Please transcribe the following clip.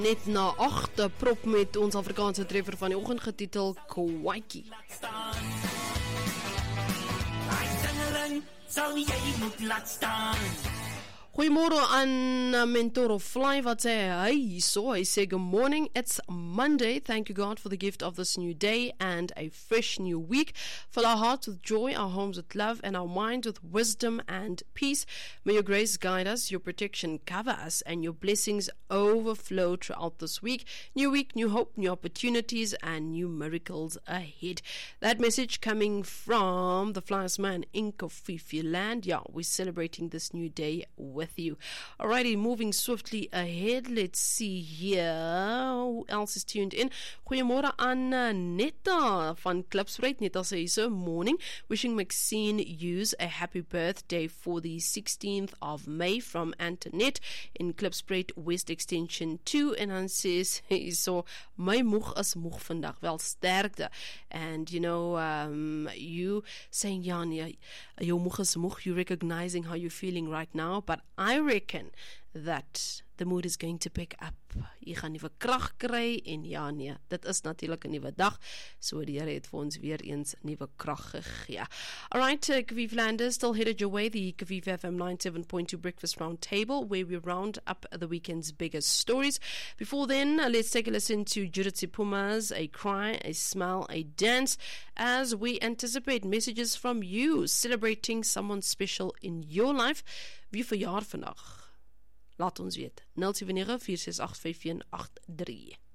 Net na 8 prop met ons Afrikaanse treffer van die oggend getitel Kwaiki. Goeiemôre aan Mentor of Fly wat sê hy hierso. Hy sê good morning, it's Monday. Thank you God for the gift of this new day and a fresh new week. Fill our hearts with joy, our homes with love, and our minds with wisdom and peace. May your grace guide us, your protection cover us, and your blessings overflow throughout this week. New week, new hope, new opportunities, and new miracles ahead. That message coming from the Flyers Man Inc. of Fifi Land. Yeah, we're celebrating this new day with you. Alrighty, moving swiftly ahead. Let's see here. Who else is tuned in? Goeiemôre aan Netta van Klipspruit. Netta sê so, morning. Wishing Maxine Hughes a happy birthday for the 16th of May from Antoinette in Klipspruit West Extension 2. En dan sê so, my moeg is moeg vandag. Wel sterkte. And you know, you saying, Jania, your moeg is moeg. You recognizing how you're feeling right now. But I reckon that the mood is going to pick up. Jy gaan nuwe krag kry en ja nee, dit is natuurlik 'n nuwe dag. So die Here het vir ons weer eens nuwe krag gegee. Alright, Kaviv Landers, still headed your way, the Kaviv FM 97.2 Breakfast Round Table, where we round up the weekend's biggest stories. Before then, let's take a listen to Judith Sipuma's A Cry, A Smile, A Dance, as we anticipate messages from you, celebrating someone special in your life. Wie verjaar vandag? Laat ons weet. 079 468 5183.